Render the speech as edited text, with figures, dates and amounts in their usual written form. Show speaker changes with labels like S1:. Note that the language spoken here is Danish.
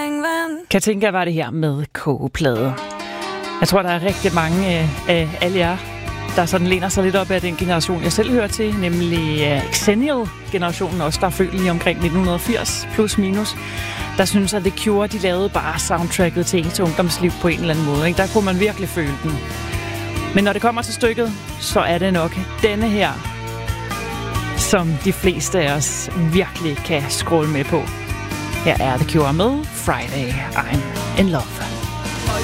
S1: Katinka var det her med kogeplade. Jeg tror, der er rigtig mange af alle jer, der sådan læner sig lidt op af den generation, jeg selv hører til, nemlig Xennial-generationen også, der er født lige omkring 1980, plus minus. Der synes at The Cure, de lavede bare soundtracket til ens ungdomsliv på en eller anden måde. Ikke? Der kunne man virkelig føle den. Men når det kommer til stykket, så er det nok denne her, som de fleste af os virkelig kan scrolle med på. Her er The Cure med Friday, I'm in Love.